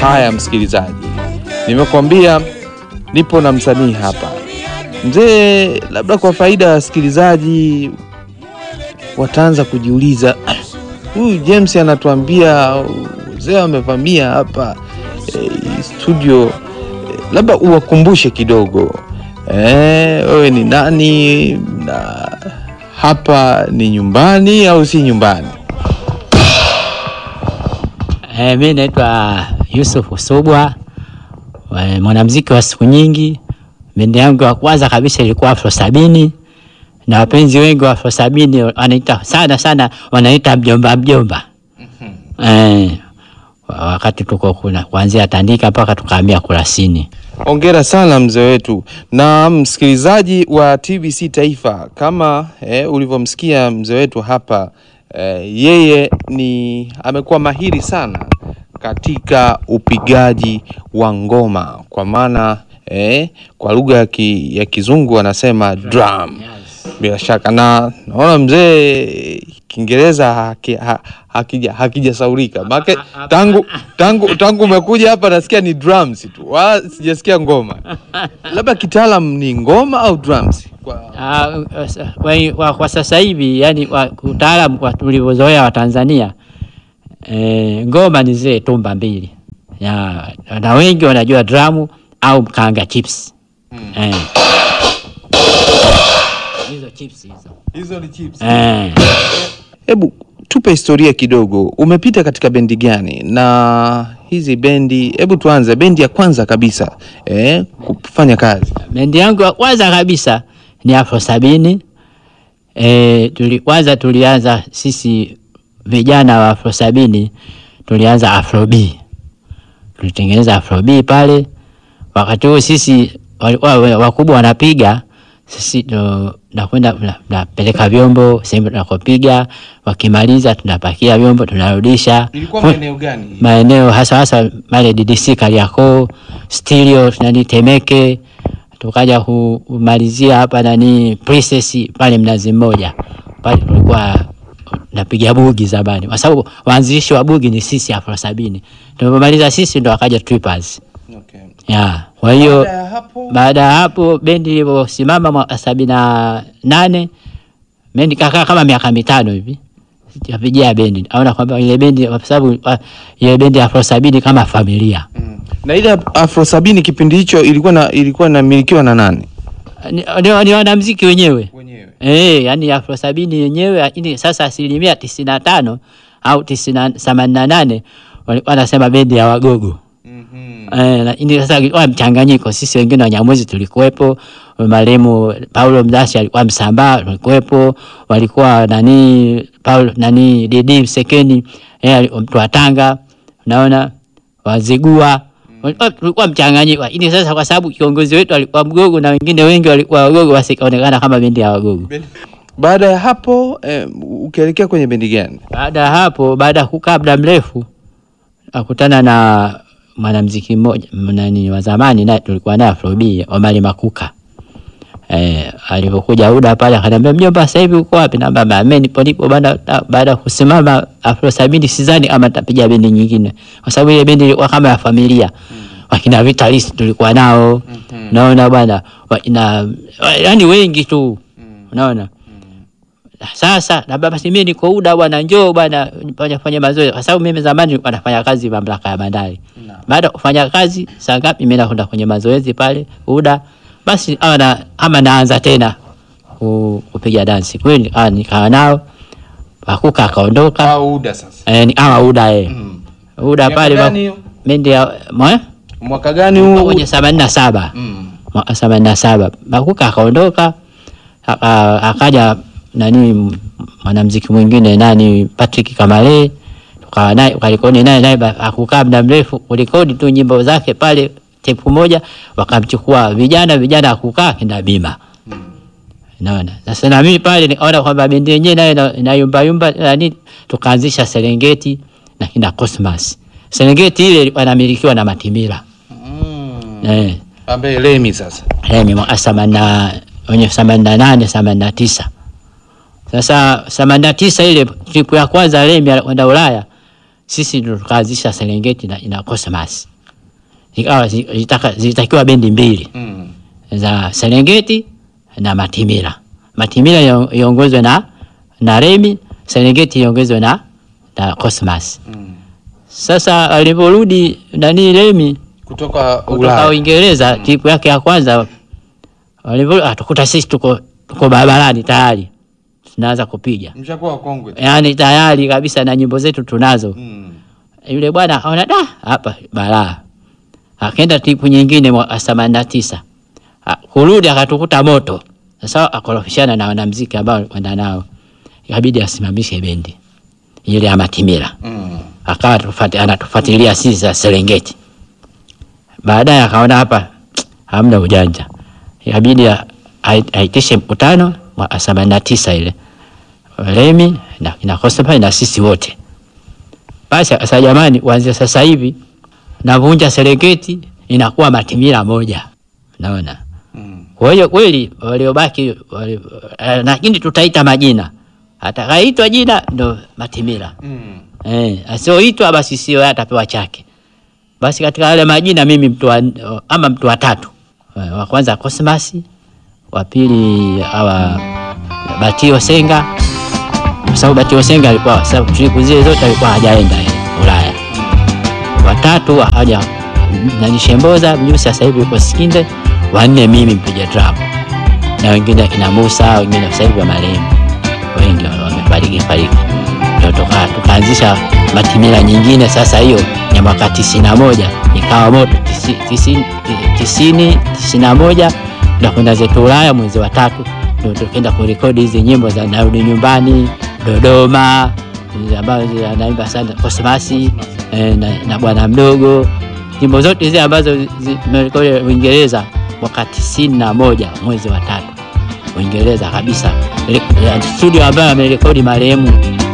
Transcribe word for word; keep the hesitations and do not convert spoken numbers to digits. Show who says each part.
Speaker 1: Haya msikilizaji, nimekwambia nipo na msanii hapa. Mzee, labda kwa faida ya wasikilizaji wataanza kujiuliza, huyu James anatuambia mzee amevamia hapa e, studio. E, labda uwakumbushe kidogo. Eh, wewe ni nani na hapa ni nyumbani au si nyumbani?
Speaker 2: Eh, mimi naitwa Yusuf Subwa, mwanamuziki wa siku nyingi. Bendi yangu ya kwanza kabisa ilikuwa Afro Sabini, na wapenzi wengi wa Afro Sabini wanaita sana sana wanaita mjomba mjomba. Mm-hmm. Eh, wakati tuko kuna kuanzia Tandika mpaka tukahamia Kurasini.
Speaker 1: Hongera sana mzee wetu. Na msikilizaji wa T B C Taifa, kama eh, ulivyomsikia mzee wetu hapa, eh, yeye ni amekuwa mahiri sana katika upigaji wa ngoma, kwa maana eh, kwa lugha ya, ki, ya kizungu wanasema drum. Yes. Bila shaka na naona mzee Kiingereza haki, ha, hakija hakijasaurika. Maana tangu tangu tangu umekuja hapa nasikia ni drums tu. Wala sijasikia ngoma. Labda kitaalam ni ngoma au drums? Kwa
Speaker 2: uh, kwa, kwa sasa hivi yani kitaalam kwa tulivyozoea wa Tanzania, eh, ngoma ni zile tumba mbili. Ya, na wengi wanajua drum au kanga chips. Hmm. Eh. Hizo chips hizo.
Speaker 1: Hizo ni chips.
Speaker 2: Eh.
Speaker 1: Hebu tupe historia kidogo. Umepita katika bendi gani? Na hizi bendi, hebu tuanze bendi ya kwanza kabisa eh kufanya kazi.
Speaker 2: Bendi yangu ya kwanza kabisa ni Afro Sabini. Eh, tulikwanza tulianza sisi vijana wa Afro Sabini, tulianza Afro B. Tulitengeneza Afro B pale. Wakati huo sisi walikuwa wakubwa wanapiga, sisi ndo nakwenda tunapeleka vyombo sehemu tunakopiga, wakimaliza tunapakia vyombo tunarudisha.
Speaker 1: Ilikuwa maeneo gani?
Speaker 2: Maeneo hasa hasa male D D C Kariakoo, Stereo tunani Temeke, tukaja kumalizia hapa nani Princess pale Mnazi Mmoja. Pale tulikuwa napiga bugi zamani, kwa sababu waanzilishi wa bugi ni sisi Afro Sabini. Tumemaliza sisi ndo akaja Trippers. Okay. Ya, kwa hiyo baada ya hapo bendi iliposimama mwaka sabini na nane, bendi kakaa kama miaka mitano hivi sijapigia bendi. Naona kwamba ile bendi kwa sababu ile bendi ya Afro Sabini kama familia.
Speaker 1: Mm. Na ile Afro Sabini kipindi hicho ilikuwa na ilikuwa inamilikiwa na nani?
Speaker 2: Ni, ni, ni wanamuziki wenyewe.
Speaker 1: Wenyewe.
Speaker 2: Eh, yani Afro Sabini wenyewe, lakini sasa asilimia tisini na tano au tisini na nane walikuwa wanasema bendi ya Wagogo. Eh, na ini sasa ilikuwa mchanganyiko. Sisi wengine Wanyamwezi tulikuwepo, marehemu Paulo Mdashi alikuwa Msamba tulikuwepo, walikuwa nani Paulo nani Didi Msekeni, eh, mtu wa Tanga, unaona, Wazigua. Tulikuwa mchanganyiko. Ini sasa kwa sababu kiongozi wetu alikuwa Mgogo na wengine wengi walikuwa Wagogo, wasikaonekana kama bendi ya Wagogo.
Speaker 1: Baada ya hapo eh, ukielekea kwenye bendi gani?
Speaker 2: Baada ya hapo, baada ya kukaa muda mrefu, akutana na mwanamuziki mmoja nani wa zamani naye tulikuwa naye Afro B, Omari Makuka. Eh, alipokuja Uda pale akaniambia, mjomba sasa hivi uko wapi? Na baba mimi nipo nipo baada baada kusimama Afro Sabini sidhani ama tapiga bendi nyingine, kwa sababu ile bendi ilikuwa kama ya familia. Mm-hmm. Wakina Vitalis tulikuwa nao. Mm-hmm. Naona bwana na yani wengi tu. Mm-hmm. Unaona. Sasa na baba mimi niko Uda bwana, njoo bwana nifanye fanye mazoezi, kwa sababu mimi zamani nilikuwa nafanya kazi mamlaka ya bandari. No. Baada kufanya kazi saa ngapi mimi nakwenda kwenye mazoezi pale Uda, basi ana ama naanza tena kupiga dansi. Kweli ah nikawa nao Makuka akaondoka.
Speaker 1: Au Uda sasa.
Speaker 2: Eh ni ama Uda eh. Mm. Uda pale mimi ndio mwa
Speaker 1: mwaka gani huu?
Speaker 2: Kwenye themanini na saba. Mm. Mwaka themanini na saba Makuka akaondoka, akaja nani mwanamuziki mwingine nani Patrick Kamale, tukawa naye ukalikoni naye naye akukaa muda mrefu kurekodi tu nyimbo zake pale tape moja, wakamchukua vijana vijana akukaa kina Bima. Hmm. Naona sasa na mimi pale nikaona kwamba bendi yenyewe nayo inayumba yumba nani, tukaanzisha Serengeti na kina Cosmas. Serengeti ile ilikuwa inamilikiwa na Matimira.
Speaker 1: Mm. Eh. Ambaye Lemi sasa.
Speaker 2: Lemi mwaka themanini na wenye themanini na nane themanini na tisa. Sasa themanini na tisa ile trip ya kwanza Lemi kwenda Ulaya, sisi ndo tukaanzisha Serengeti na ina Cosmas. ikawa zitaka zitakiwa bendi mbili mm. za Serengeti na Matimira. Matimira iongozwe na na Remi, Serengeti iongozwe na na Cosmas. Mm. Sasa aliporudi nani Remi
Speaker 1: kutoka
Speaker 2: kutoka Uingereza, mm. tipu yake ya kwanza alipo atukuta sisi tuko tuko barabarani tayari tunaanza kupiga.
Speaker 1: Mshakuwa kongwe.
Speaker 2: Yaani tayari kabisa na nyimbo zetu tunazo. Mm. Yule bwana akaona da hapa balaa. Akaenda tipu nyingine mwaka themanini na tisa. Kurudi akatukuta moto. Sasa akorofishana na wanamuziki ambao kwenda nao. Ikabidi asimamishe bendi ile ya Matimira. Mm. Akawa tufati anatufuatilia sisi za Serengeti. Baadaye akaona hapa hamna ujanja. Ikabidi aitishe mkutano wa themanini na tisa ile. Remi na na Cosmas na sisi wote. Basi sasa jamani, kuanzia sasa hivi navunja Serengeti inakuwa Matimira moja. Unaona? Mm. Kwa hiyo kweli waliobaki wali, lakini tutaita majina. Atakaitwa jina ndo Matimira. Mm. Eh, asioitwa basi sio atapewa chake. Basi katika wale majina mimi mtu wa, ama mtu wa tatu. Wa kwanza Cosmas, wa pili hawa Batio Senga. Kwa sababu Batio Senga alikuwa sababu siku zile zote alikuwa hajaenda Ulaya. Watatu haja na Shemboza, mjusi sasa hivi yuko Sikinde, wanne mimi mpiga drum. Na wengine kina Musa, wengine sasa hivi wa marehemu. Wengi wamefariki fariki. Ndio toka tukaanzisha Matimira nyingine sasa hiyo ya mwaka tisini na moja ikawa moto tisini tisini tisini na moja na kwenda zetu Ulaya mwezi wa tatu ndio tukaenda kurekodi hizo nyimbo za Narudi Nyumbani, Dodoma ambazo anaimba sana Cosmas eh, na, na Bwana Mdogo. Nyimbo zote hizo ambazo zimerekodi Uingereza mwaka tisini na moja mwezi wa tatu. Uingereza kabisa. Studio ambayo amerekodi marehemu